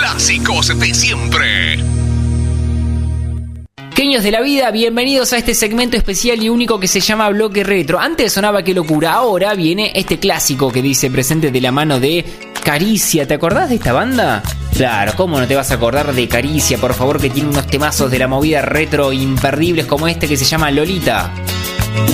clásicos de siempre. Genios de la vida, bienvenidos a este segmento especial y único que se llama Bloque Retro. Antes sonaba Qué Locura, ahora viene este clásico que dice presente de la mano de Caricia. ¿Te acordás de esta banda? Claro, ¿cómo no te vas a acordar de Caricia? Por favor, que tiene unos temazos de la movida retro imperdibles como este que se llama Lolita.